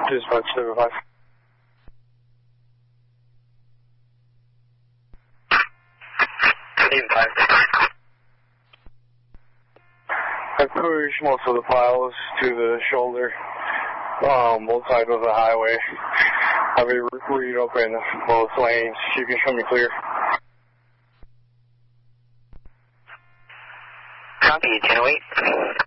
Dispatch 75. I pushed most of the piles to the shoulder, both sides of the highway. I'll be reopen both lanes. You can show me clear. Copy, 1008.